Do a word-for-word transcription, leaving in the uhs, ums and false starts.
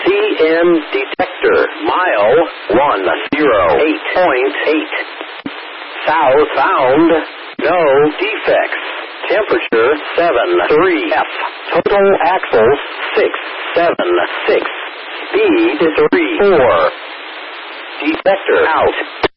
C M detector. Mile one zero eight point eight. South found. No defects. Temperature seven three F. Total axles six seven six. Speed three four. Detector out.